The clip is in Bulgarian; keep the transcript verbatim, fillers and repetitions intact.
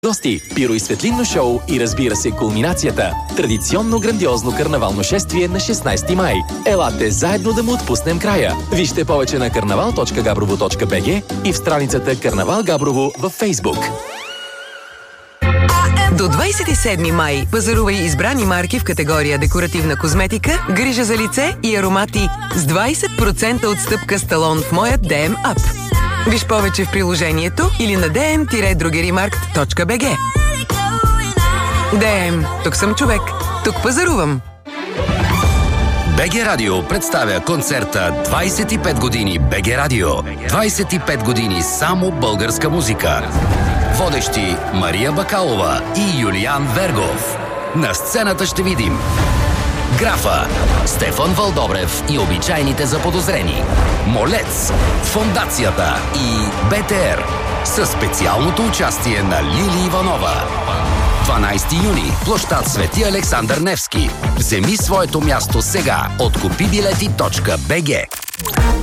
Гости, пиро и светлинно шоу и разбира се кулминацията. Традиционно грандиозно карнавално шествие на шестнайсети май. Елате заедно да му отпуснем края. Вижте повече на карнавал точка габрово точка би джи и в страницата Карнавал Габрово във Фейсбук. До двайсет и седми май пазарувай избрани марки в категория декоративна козметика, грижа за лице и аромати с двайсет процента отстъпка с талон в моят ди ем App. Виж повече в приложението или на ди ем дрогеримаркт точка би джи. ди ем. Тук съм човек. Тук пазарувам. БГ Радио представя концерта двайсет и пет години БГ Радио. двайсет и пет години само българска музика. Водещи Мария Бакалова и Юлиан Вергов. На сцената ще видим Графа, Стефан Вълдобрев и обичайните заподозрени, Молец, Фондацията и БТР със специалното участие на Лили Иванова. дванайсети юни, площад Свети Александър Невски. Вземи своето място сега от купи билети точка би джи.